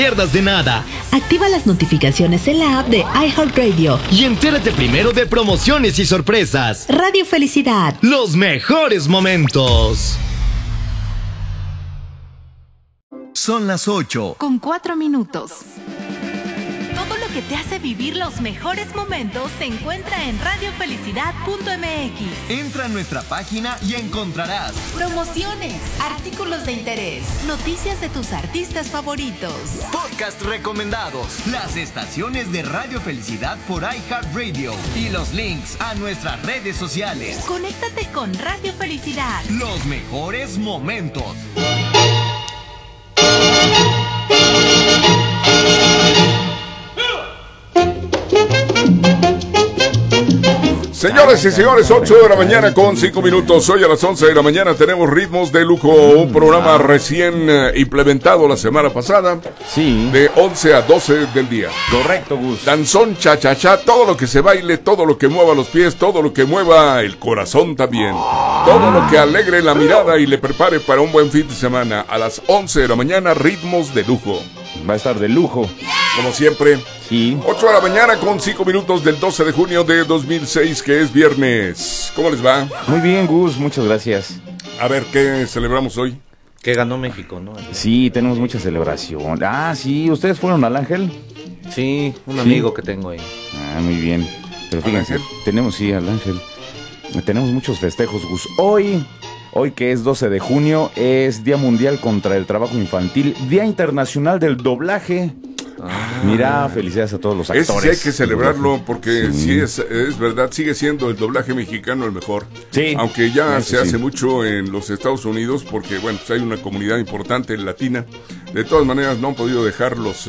pierdas de nada. Activa las notificaciones en la app de iHeartRadio Y entérate primero de promociones y sorpresas. Radio Felicidad. Los mejores momentos. Son las 8. Con 4 minutos. Todo lo que te hace vivir los mejores momentos se encuentra en radiofelicidad.mx. Entra a nuestra página y encontrarás promociones, artículos de interés, noticias de tus artistas favoritos, podcast recomendados, las estaciones de Radio Felicidad por iHeartRadio y los links a nuestras redes sociales. Conéctate con Radio Felicidad. Los mejores momentos. Señores y señores, 8 de la mañana con 5 minutos. Hoy a las 11 de la mañana tenemos Ritmos de Lujo, un programa recién implementado la semana pasada. Sí. De 11 a 12 del día. Correcto, Gus. Danzón, cha-cha-cha, todo lo que se baile, todo lo que mueva los pies, todo lo que mueva el corazón también. Todo lo que alegre la mirada y le prepare para un buen fin de semana. A las 11 de la mañana, Ritmos de Lujo. Va a estar de lujo. Como siempre. Sí. 8 de la mañana con 5 minutos del 12 de junio de 2006, que es viernes. ¿Cómo les va? Muy bien, Gus, muchas gracias. A ver, ¿qué celebramos hoy? Que ganó México, ¿no? Sí, tenemos mucha celebración. Ah, sí, ¿ustedes fueron al Ángel? Sí, un amigo que tengo ahí. Ah, muy bien. Pero fíjense, tenemos, sí, al Ángel. Tenemos muchos festejos, Gus. Hoy que es 12 de junio, es Día Mundial contra el Trabajo Infantil, Día Internacional del Doblaje. Mira, felicidades a todos los actores. Ese sí hay que celebrarlo porque sí es verdad, sigue siendo el doblaje mexicano el mejor. Sí. Aunque ya se hace mucho en los Estados Unidos porque, bueno, pues hay una comunidad importante latina. De todas maneras no han podido dejar los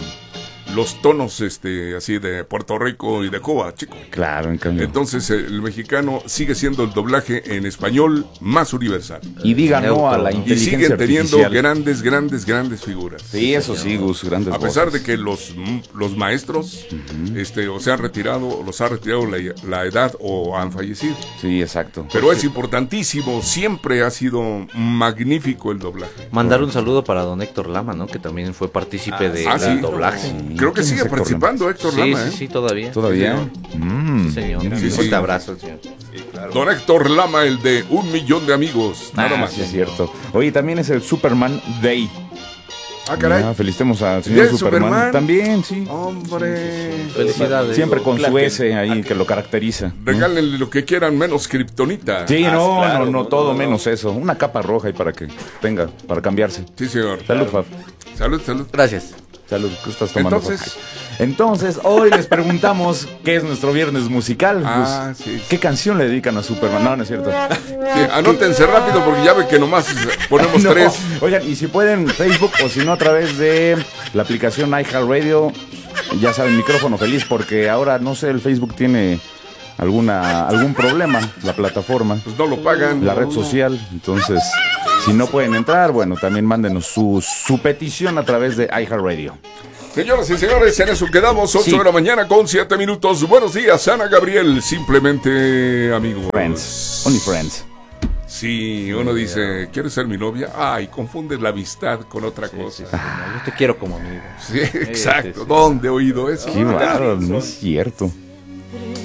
tonos así de Puerto Rico y de Cuba, chico. Claro, en cambio. Entonces el mexicano sigue siendo el doblaje en español más universal. Y diga no a la inteligencia artificial. Y siguen teniendo grandes figuras. Sí, eso sí, Gus, grandes a pesar voces. de que los maestros o se han retirado, o los ha retirado la edad o han fallecido. Sí, exacto. Pero es importantísimo, siempre ha sido magnífico el doblaje. Mandar un saludo para don Héctor Lama, ¿no? Que también fue partícipe del doblaje. Sí. Creo que sigue participando Héctor Lama. Sí, todavía. ¿Todavía? Sí, señor. Sí, Un fuerte abrazo, señor. Sí, claro. Don Héctor Lama, el de 1 millón de amigos. Nada más. Sí, es cierto. Oye, también es el Superman Day. Ah, caray. Felicitemos al señor Superman. También, sí. Hombre. Felicidades. Siempre con su S ahí que lo caracteriza. Regálenle lo que quieran, menos kriptonita. Sí, no, todo menos eso. Una capa roja y para que tenga, para cambiarse. Sí, señor. Salud, Fab. Salud. Gracias. Salud, ¿qué estás tomando? Entonces, hoy les preguntamos qué es nuestro viernes musical. Sí. ¿Qué canción le dedican a Superman? No es cierto. Sí, anótense rápido porque ya ven que nomás ponemos 3. Oigan, y si pueden, Facebook o si no a través de la aplicación iHeartRadio, ya saben, micrófono feliz, porque ahora, no sé, el Facebook tiene algún problema, la plataforma. Pues no lo pagan. La red social, entonces... Si no pueden entrar, bueno, también mándenos su petición a través de iHeartRadio. Señoras y señores, en eso quedamos, 8 de la mañana con 7 minutos. Buenos días, Ana Gabriel, simplemente amigos. Friends, only friends. Sí, uno dice, ¿quieres ser mi novia? Ay, confundes la amistad con otra cosa. Yo te quiero como amigo. Sí, exacto. ¿Dónde he oído eso? Qué raro, no es cierto.